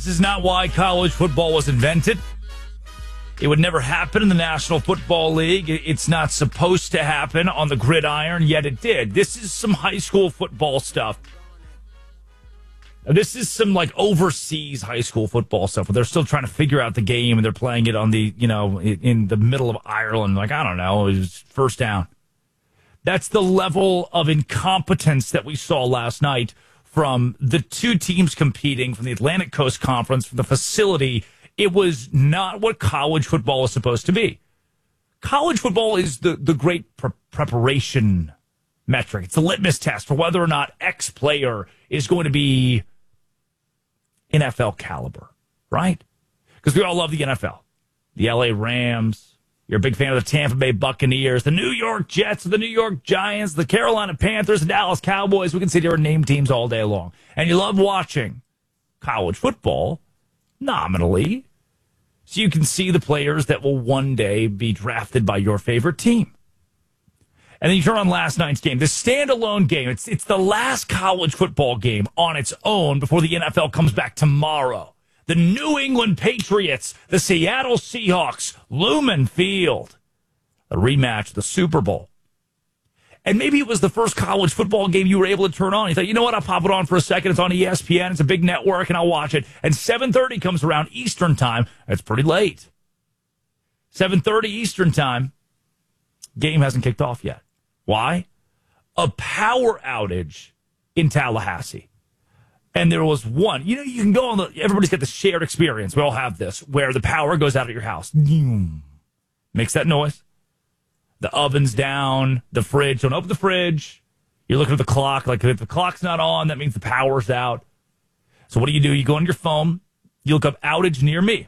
This is not why college football was invented. It would never happen in the National Football League. It's not supposed to happen on the gridiron, yet it did. This is some high school football stuff. This is some like overseas high school football stuff where they're still trying to figure out the game and they're playing it on the, in the middle of Ireland. Like, I don't know, it was first down. That's the level of incompetence that we saw last night from the two teams competing from the Atlantic Coast Conference, from the facility. It was not what college football is supposed to be. College football is the great preparation metric. It's the litmus test for whether or not X player is going to be NFL caliber, right? Because we all love the NFL. The LA Rams. You're a big fan of the Tampa Bay Buccaneers, the New York Jets, the New York Giants, the Carolina Panthers, the Dallas Cowboys. We can sit here and name teams all day long. And you love watching college football nominally, so you can see the players that will one day be drafted by your favorite team. And then you turn on last night's game, the standalone game. It's the last college football game on its own before the NFL comes back tomorrow. The New England Patriots, the Seattle Seahawks, Lumen Field, a rematch of the Super Bowl. And maybe it was the first college football game you were able to turn on. You thought, you know what, I'll pop it on for a second. It's on ESPN. It's a big network, and I'll watch it. And 7:30 comes around Eastern time. It's pretty late. 7:30 Eastern time. Game hasn't kicked off yet. Why? A power outage in Tallahassee. And there was one. You know, you can go on everybody's got the shared experience. We all have this, where the power goes out at your house. Makes that noise. The oven's down, the fridge. Don't open the fridge. You're looking at the clock. Like, if the clock's not on, that means the power's out. So what do? You go on your phone. You look up outage near me.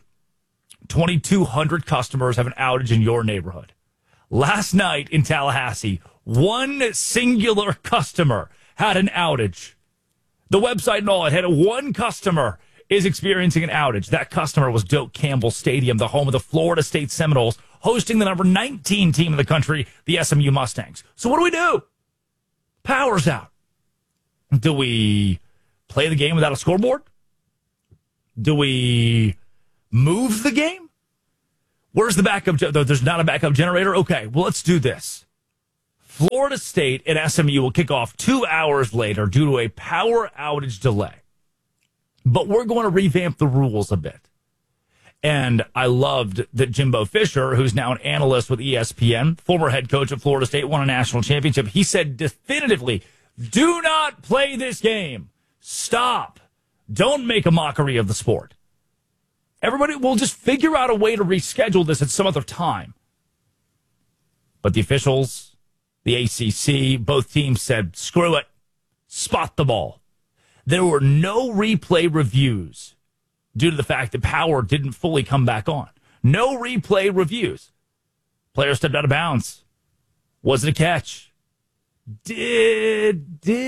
2,200 customers have an outage in your neighborhood. Last night in Tallahassee, one singular customer had an outage. The website and all, it had one customer is experiencing an outage. That customer was Doak Campbell Stadium, the home of the Florida State Seminoles, hosting the number 19 team in the country, the SMU Mustangs. So what do? Power's out. Do we play the game without a scoreboard? Do we move the game? Where's the backup? There's not a backup generator? Okay, well, let's do this. Florida State and SMU will kick off 2 hours later due to a power outage delay. But we're going to revamp the rules a bit. And I loved that Jimbo Fisher, who's now an analyst with ESPN, former head coach of Florida State, won a national championship. He said definitively, do not play this game. Stop. Don't make a mockery of the sport. Everybody will just figure out a way to reschedule this at some other time. But the officials, the ACC, both teams said, screw it, spot the ball. There were no replay reviews due to the fact that power didn't fully come back on. No replay reviews. Player stepped out of bounds. Was it a catch? Did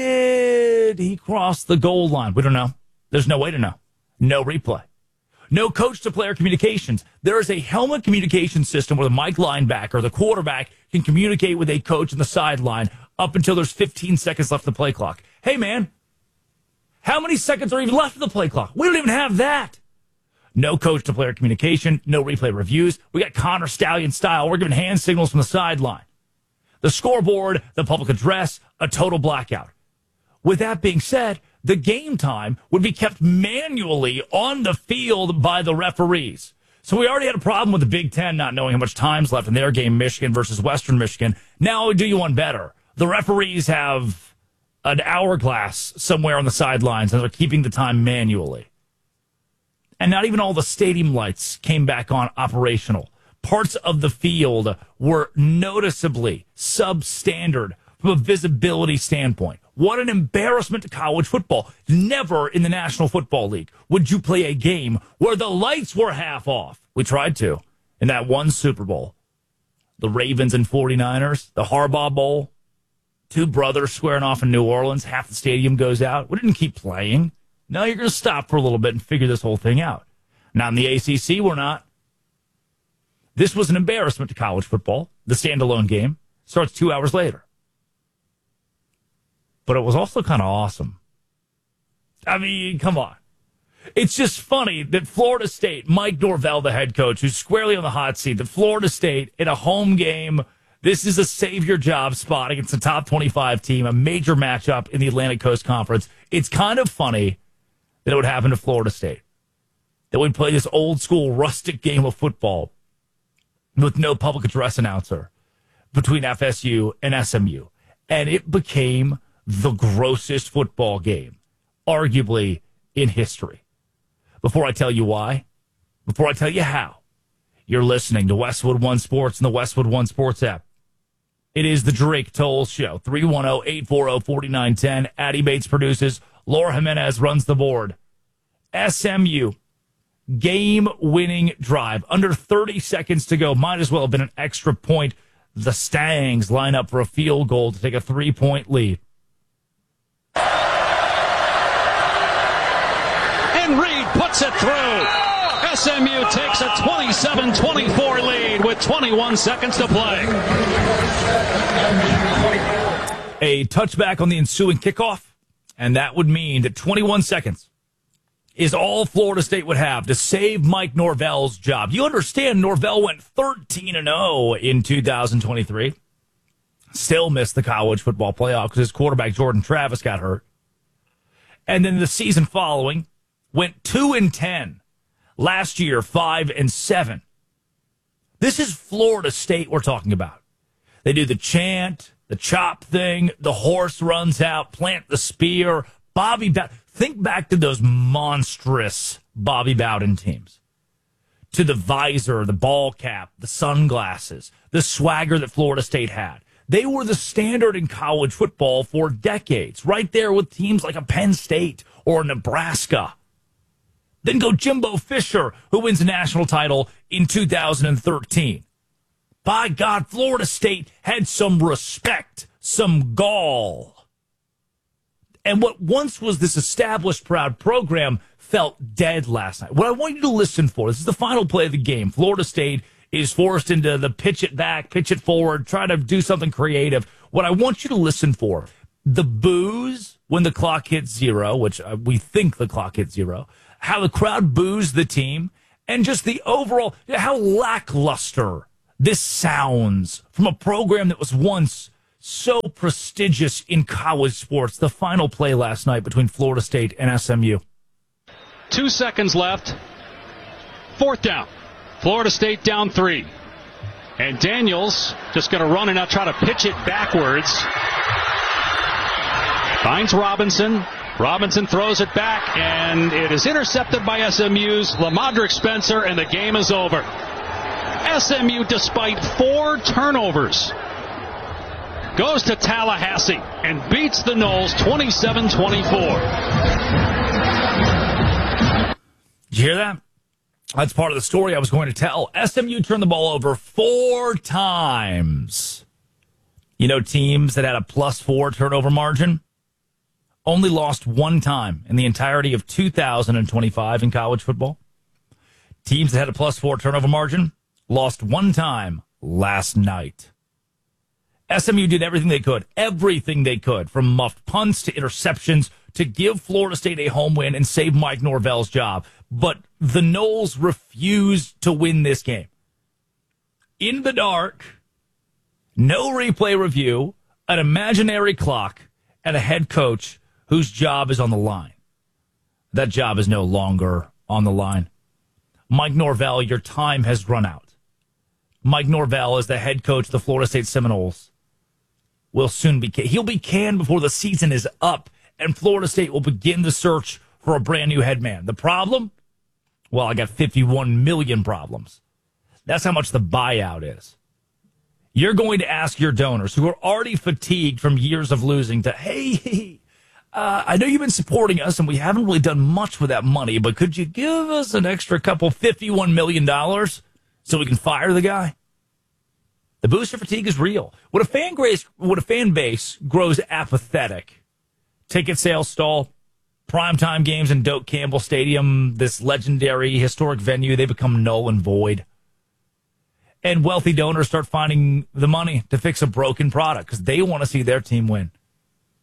he cross the goal line? We don't know. There's no way to know. No replay. No coach-to-player communications. There is a helmet communication system where the Mike linebacker, the quarterback, can communicate with a coach on the sideline up until there's 15 seconds left of the play clock. Hey, man, how many seconds are even left of the play clock? We don't even have that. No coach-to-player communication, no replay reviews. We got Connor Stallion style. We're giving hand signals from the sideline. The scoreboard, the public address, a total blackout. With that being said, the game time would be kept manually on the field by the referees. So we already had a problem with the Big Ten not knowing how much time's left in their game, Michigan versus Western Michigan. Now we do you one better. The referees have an hourglass somewhere on the sidelines, and they're keeping the time manually. And not even all the stadium lights came back on operational. Parts of the field were noticeably substandard from a visibility standpoint. What an embarrassment to college football. Never in the National Football League would you play a game where the lights were half off. We tried to in that one Super Bowl. The Ravens and 49ers, the Harbaugh Bowl, two brothers squaring off in New Orleans, half the stadium goes out. We didn't keep playing. No, you're going to stop for a little bit and figure this whole thing out. Now in the ACC, we're not. This was an embarrassment to college football. The standalone game starts 2 hours later. But it was also kind of awesome. I mean, come on. It's just funny that Florida State, Mike Norvell, the head coach, who's squarely on the hot seat, that Florida State in a home game, this is a save-your job spot against a top 25 team, a major matchup in the Atlantic Coast Conference. It's kind of funny that it would happen to Florida State, that we'd play this old-school rustic game of football with no public address announcer between FSU and SMU. And it became the grossest football game, arguably, in history. Before I tell you why, before I tell you how, you're listening to Westwood One Sports and the Westwood One Sports app. It is the Drake Toll Show. 310-840-4910. Addie Bates produces. Laura Jimenez runs the board. SMU, game-winning drive. Under 30 seconds to go. Might as well have been an extra point. The Stangs line up for a field goal to take a 3-point lead. And Reed puts it through. SMU takes a 27-24 lead with 21 seconds to play. A touchback on the ensuing kickoff, and that would mean that 21 seconds is all Florida State would have to save Mike Norvell's job. You understand Norvell went 13-0 in 2023. Still missed the college football playoff because his quarterback Jordan Travis got hurt. And then the season following went 2-10. Last year, 5-7. This is Florida State we're talking about. They do the chant, the chop thing, the horse runs out, plant the spear. Bobby Bowden. Think back to those monstrous Bobby Bowden teams. To the visor, the ball cap, the sunglasses, the swagger that Florida State had. They were the standard in college football for decades, right there with teams like a Penn State or Nebraska. Then go Jimbo Fisher, who wins a national title in 2013. By God, Florida State had some respect, some gall. And what once was this established, proud program felt dead last night. What I want you to listen for, this is the final play of the game. Florida State is forced into the pitch it back, pitch it forward, try to do something creative. What I want you to listen for, the boos when the clock hits zero, which we think the clock hits zero, how the crowd boos the team, and just the overall, how lackluster this sounds from a program that was once so prestigious in college sports. The final play last night between Florida State and SMU. 2 seconds left. Fourth down. Florida State down 3. And Daniels just going to run and now try to pitch it backwards. Finds Robinson. Robinson throws it back, and it is intercepted by SMU's Lamadrick Spencer, and the game is over. SMU, despite 4 turnovers, goes to Tallahassee and beats the Noles 27-24. Did you hear that? That's part of the story I was going to tell. SMU turned the ball over 4 times. You know, teams that had a +4 turnover margin only lost 1 time in the entirety of 2025 in college football. Teams that had a +4 turnover margin lost 1 time last night. SMU did everything they could, from muffed punts to interceptions to give Florida State a home win and save Mike Norvell's job. But the Noles refused to win this game. In the dark, no replay review, an imaginary clock, and a head coach whose job is on the line. That job is no longer on the line. Mike Norvell, your time has run out. Mike Norvell is the head coach of the Florida State Seminoles. He'll be canned before the season is up, and Florida State will begin the search for a brand new head man. The problem? Well, I got 51 million problems. That's how much the buyout is. You're going to ask your donors who are already fatigued from years of losing to, hey, I know you've been supporting us, and we haven't really done much with that money, but could you give us an extra couple $51 million so we can fire the guy? The booster fatigue is real. When a fan base grows apathetic, ticket sales stall, primetime games in Doak Campbell Stadium, this legendary historic venue, they become null and void. And wealthy donors start finding the money to fix a broken product because they want to see their team win.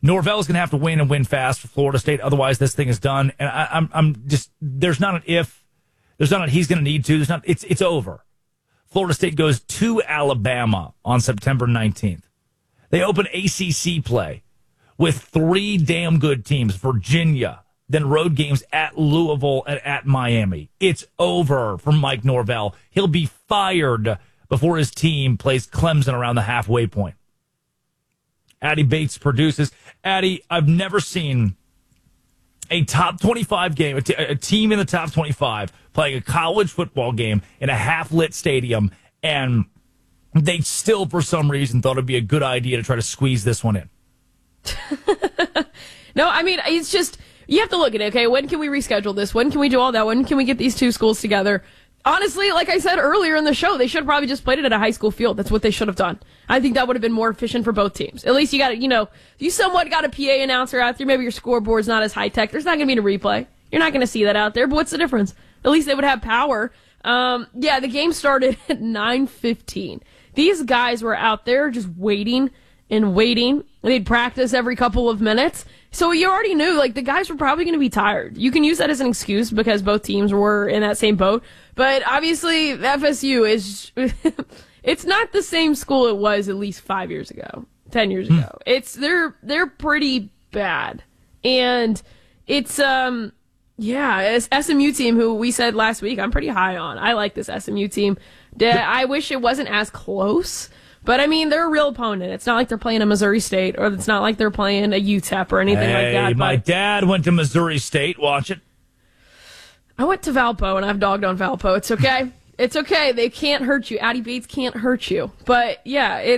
Norvell's going to have to win and win fast for Florida State. Otherwise, this thing is done. And I'm just, there's not an if, there's not a he's going to need to. There's not, it's over. Florida State goes to Alabama on September 19th. They open ACC play with 3 damn good teams, Virginia, then road games at Louisville and at Miami. It's over for Mike Norvell. He'll be fired before his team plays Clemson around the halfway point. Addy Bates produces. Addy, I've never seen a top 25 game, a team in the top 25 playing a college football game in a half-lit stadium, and they still, for some reason, thought it'd be a good idea to try to squeeze this one in. No, I mean, it's just, you have to look at it, okay? When can we reschedule this? When can we do all that? When can we get these two schools together? Honestly, like I said earlier in the show, they should have probably just played it at a high school field. That's what they should have done. I think that would have been more efficient for both teams. At least you got to, you somewhat got a PA announcer out there. Maybe your scoreboard's not as high tech. There's not going to be a replay. You're not going to see that out there. But what's the difference? At least they would have power. The game started at 9:15. These guys were out there just waiting and waiting. They'd practice every couple of minutes. So you already knew, the guys were probably going to be tired. You can use that as an excuse because both teams were in that same boat. But obviously, FSU is, it's not the same school it was at least 5 years ago, 10 years ago. They're pretty bad. And it's, it's SMU team who we said last week I'm pretty high on. I like this SMU team. I wish it wasn't as close. But, I mean, they're a real opponent. It's not like they're playing a Missouri State, or it's not like they're playing a UTEP or anything like that. But my dad went to Missouri State. Watch it. I went to Valpo, and I've dogged on Valpo. It's okay. It's okay. They can't hurt you. Addy Bates can't hurt you. But, yeah, it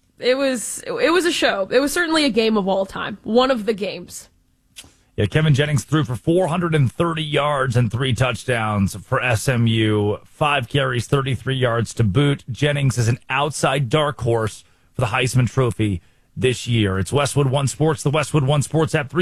was a show. It was certainly a game of all time. One of the games. Yeah, Kevin Jennings threw for 430 yards and 3 touchdowns for SMU. 5 carries, 33 yards to boot. Jennings is an outside dark horse for the Heisman Trophy this year. It's Westwood One Sports, the Westwood One Sports app,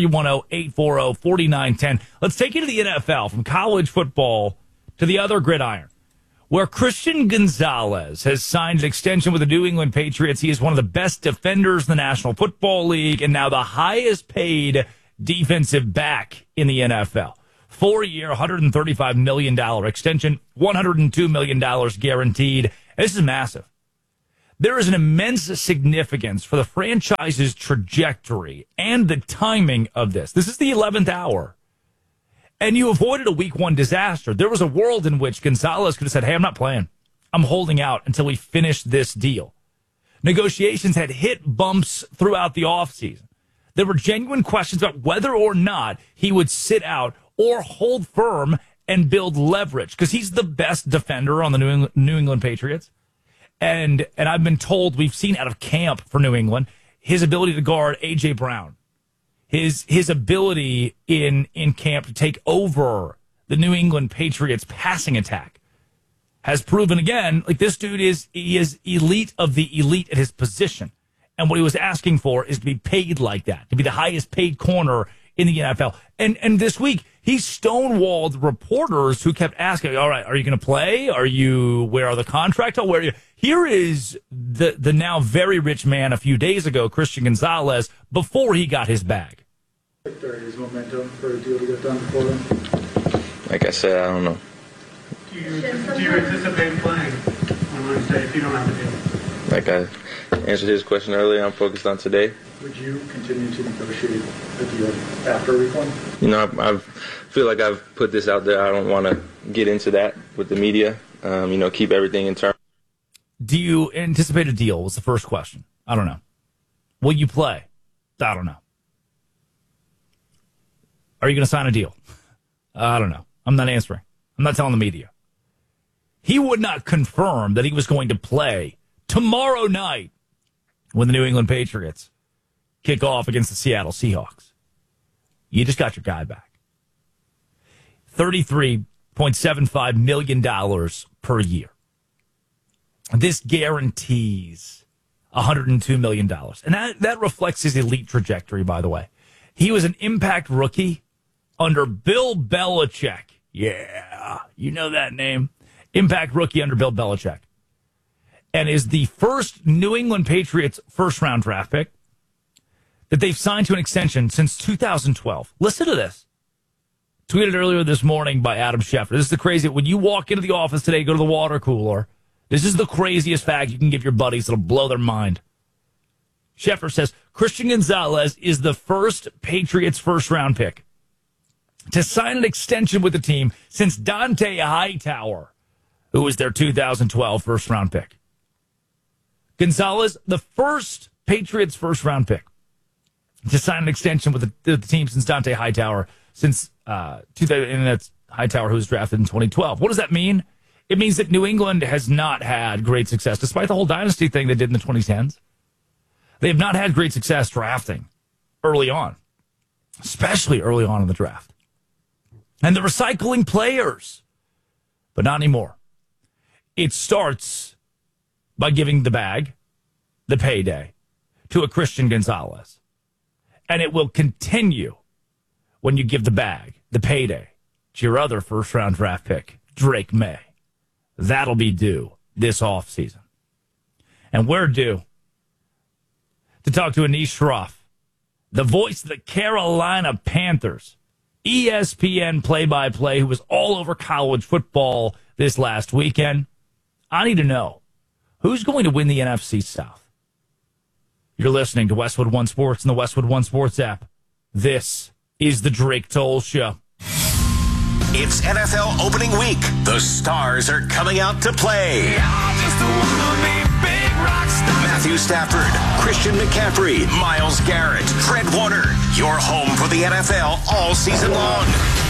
310-840-4910. Let's take you to the NFL, from college football to the other gridiron, where Christian Gonzalez has signed an extension with the New England Patriots. He is one of the best defenders in the National Football League and now the highest paid defensive back in the NFL. 4-year, $135 million extension, $102 million guaranteed. This is massive. There is an immense significance for the franchise's trajectory and the timing of this. This is the 11th hour. And you avoided a week 1 disaster. There was a world in which Gonzalez could have said, hey, I'm not playing. I'm holding out until we finish this deal. Negotiations had hit bumps throughout the offseason. There were genuine questions about whether or not he would sit out or hold firm and build leverage, because he's the best defender on the New England Patriots. And I've been told, we've seen out of camp for New England, his ability to guard A.J. Brown, his ability in camp to take over the New England Patriots passing attack has proven again, this dude is elite of the elite at his position. And what he was asking for is to be paid like that, to be the highest paid corner in the NFL. And this week, he stonewalled reporters who kept asking, all right, are you going to play? Where are the contracts? Where are you? Here is the now very rich man a few days ago, Christian Gonzalez, before he got his bag. There is momentum for a deal to get done before then? Like I said, I don't know. Do you anticipate playing on Wednesday if you don't have a deal? Like I answered his question earlier, I'm focused on today. Would you continue to negotiate a deal after week 1? I feel like I've put this out there. I don't want to get into that with the media. Keep everything internal. Do you anticipate a deal was the first question. I don't know. Will you play? I don't know. Are you going to sign a deal? I don't know. I'm not answering. I'm not telling the media. He would not confirm that he was going to play tomorrow night when the New England Patriots kick off against the Seattle Seahawks. You just got your guy back. $33.75 million per year. This guarantees $102 million. And that reflects his elite trajectory, by the way. He was an impact rookie under Bill Belichick. Yeah, you know that name. Impact rookie under Bill Belichick. And is the first New England Patriots first-round draft pick, that they've signed to an extension since 2012. Listen to this. Tweeted earlier this morning by Adam Schefter. This is the crazy. When you walk into the office today, go to the water cooler, this is the craziest fact you can give your buddies. It'll blow their mind. Schefter says Christian Gonzalez is the first Patriots first-round pick to sign an extension with the team since Dante Hightower, who was their 2012 first-round pick. Gonzalez, the first Patriots first-round pick to sign an extension with the team since Dante Hightower, since 2000, and that's Hightower, who was drafted in 2012. What does that mean? It means that New England has not had great success, despite the whole dynasty thing they did in the 2010s. They have not had great success drafting early on, especially early on in the draft. And they're recycling players, but not anymore. It starts by giving the bag, the payday, to a Christian Gonzalez. And it will continue when you give the bag, the payday, to your other first-round draft pick, Drake May. That'll be due this offseason. And we're due to talk to Anish Shroff, the voice of the Carolina Panthers, ESPN play-by-play, who was all over college football this last weekend. I need to know, who's going to win the NFC South? You're listening to Westwood One Sports and the Westwood One Sports app. This is the Drake Toll Show. It's NFL opening week. The stars are coming out to play. Matthew Stafford, Christian McCaffrey, Myles Garrett, Fred Warner. Your home for the NFL all season long.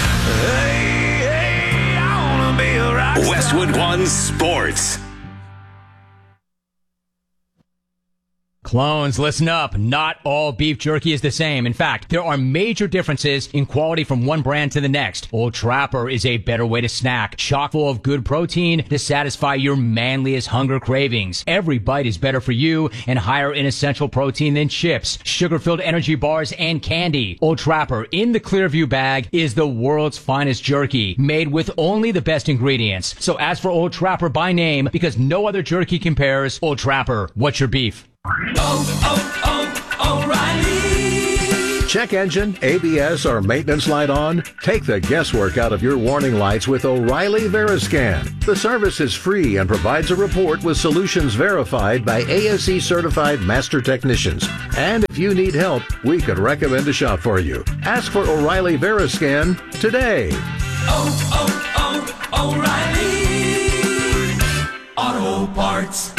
Hey, I wanna be a rock star. Westwood One Sports. Clones, listen up. Not all beef jerky is the same. In fact, there are major differences in quality from one brand to the next. Old Trapper is a better way to snack, chock full of good protein to satisfy your manliest hunger cravings. Every bite is better for you and higher in essential protein than chips, sugar-filled energy bars, and candy. Old Trapper in the Clearview bag is the world's finest jerky, made with only the best ingredients. So ask for Old Trapper by name because no other jerky compares. Old Trapper, what's your beef? O'Reilly. Check engine, ABS, or maintenance light on? Take the guesswork out of your warning lights with O'Reilly Veriscan. The service is free and provides a report with solutions verified by ASE certified master technicians. And if you need help, we could recommend a shop for you. Ask for O'Reilly Veriscan today. O'Reilly Auto Parts.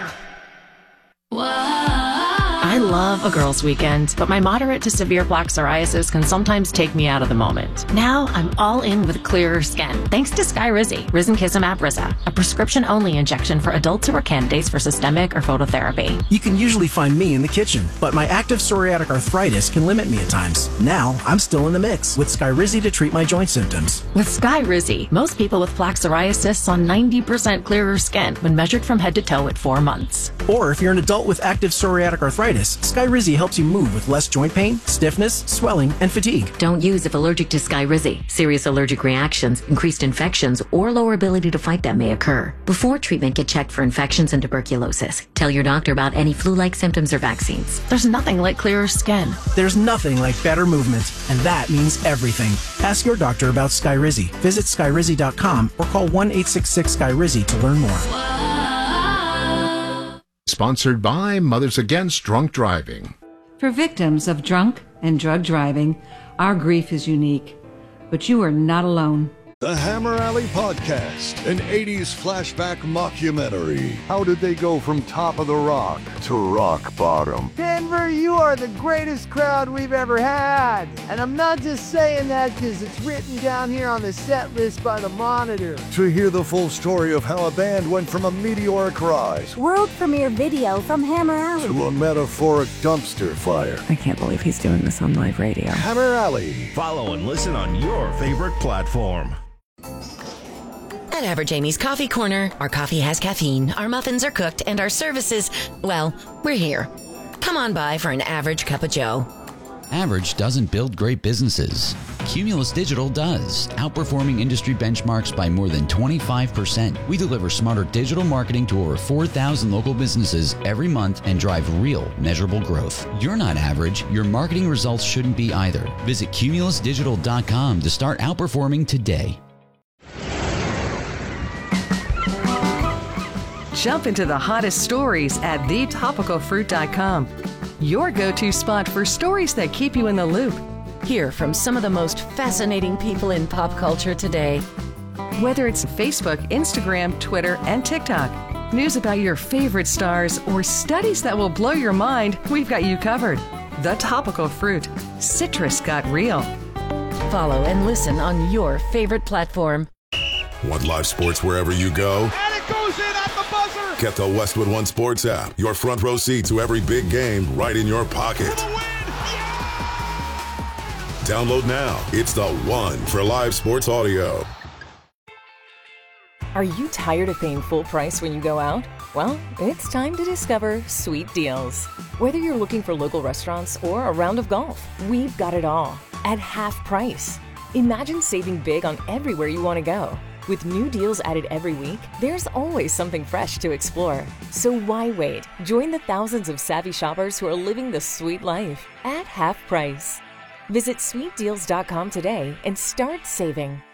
I love a girls' weekend, but my moderate to severe plaque psoriasis can sometimes take me out of the moment. Now I'm all in with clearer skin, thanks to Skyrizi, Risankizumab Riza, a prescription-only injection for adults who are candidates for systemic or phototherapy. You can usually find me in the kitchen, but my active psoriatic arthritis can limit me at times. Now I'm still in the mix with Skyrizi to treat my joint symptoms. With Skyrizi, most people with plaque psoriasis saw 90% clearer skin when measured from head to toe at 4 months. Or if you're an adult with active psoriatic arthritis, Skyrizi helps you move with less joint pain, stiffness, swelling, and fatigue. Don't use if allergic to Skyrizi. Serious allergic reactions, increased infections, or lower ability to fight them may occur. Before treatment, get checked for infections and tuberculosis. Tell your doctor about any flu-like symptoms or vaccines. There's nothing like clearer skin. There's nothing like better movement, and that means everything. Ask your doctor about Skyrizi. Visit Skyrizi.com or call 1-866-SKYRIZI to learn more. Sponsored by Mothers Against Drunk Driving. For victims of drunk and drug driving, our grief is unique, but you are not alone. The Hammer Alley Podcast, an 80s flashback mockumentary. How did they go from top of the rock to rock bottom? Denver, you are the greatest crowd we've ever had. And I'm not just saying that because it's written down here on the set list by the Monitor. To hear the full story of how a band went from a meteoric rise, world premiere video from Hammer Alley, to a metaphoric dumpster fire. I can't believe he's doing this on live radio. Hammer Alley. Follow and listen on your favorite platform. At Average Amy's Coffee Corner, our coffee has caffeine, our muffins are cooked, and our services, well, we're here. Come on by for an average cup of joe. Average doesn't build great businesses. Cumulus Digital does, outperforming industry benchmarks by more than 25%. We deliver smarter digital marketing to over 4,000 local businesses every month and drive real, measurable growth. You're not average. Your marketing results shouldn't be either. Visit cumulusdigital.com to start outperforming today. Jump into the hottest stories at thetopicalfruit.com. Your go-to spot for stories that keep you in the loop. Hear from some of the most fascinating people in pop culture today. Whether it's Facebook, Instagram, Twitter, and TikTok, news about your favorite stars, or studies that will blow your mind, we've got you covered. The Topical Fruit. Citrus got real. Follow and listen on your favorite platform. Want live sports wherever you go? And it goes in at the buzzer! Get the Westwood One Sports app. Your front row seat to every big game right in your pocket. Download now. It's the one for live sports audio. Are you tired of paying full price when you go out? Well, it's time to discover Sweet Deals. Whether you're looking for local restaurants or a round of golf, we've got it all at half price. Imagine saving big on everywhere you want to go. With new deals added every week, there's always something fresh to explore. So why wait? Join the thousands of savvy shoppers who are living the sweet life at half price. Visit sweetdeals.com today and start saving.